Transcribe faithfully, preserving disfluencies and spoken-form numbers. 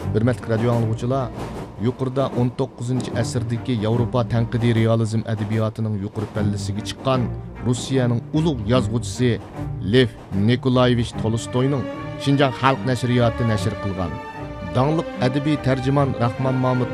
Hürmetli radyo anlıqçılar, yuqorida o'n to'qqizinchi asrdagi Yevropa tanqidiy realizm adabiyatining yuqori pallasiga chiqqan Rossiyaning ulug' yozuvchisi Lev Nikolayevich Tolstoyning Şinjan Xalq nashriyoti nashr qilgan dаңлық әдеби tarjimon Rahmon Mahmud